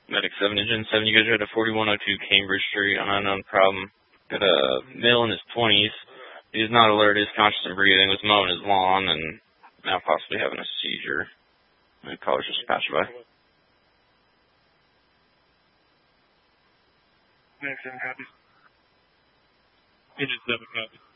Medic 7, Engine 7, you guys are at a 4102 Cambridge Street on unknown problem. Got a male in his 20s. He's not alert, he's conscious and breathing, was mowing his lawn, and now possibly having a seizure. The caller's just passed by. Medic 7 copy. Engine 7 copy.